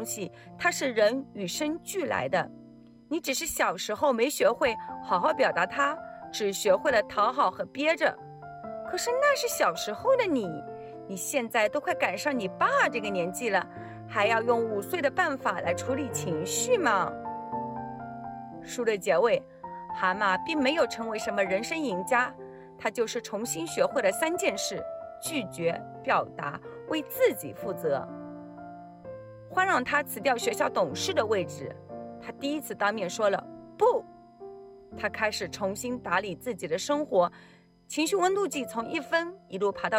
西，它是人与生俱来的。你只是小时候没学会好好表达它，只学会了讨好和憋着。可是那是小时候的你，你现在都快赶上你爸这个年纪了，还要用5岁的办法来处理情绪吗？书的结尾，蛤蟆并没有成为什么人生赢家，他就是重新学会了3件事：拒绝、表达、为自己负责。獾让他辞掉学校董事的位置，他第一次当面说了不。他开始重新打理自己的生活，情绪温度计从1分一路爬到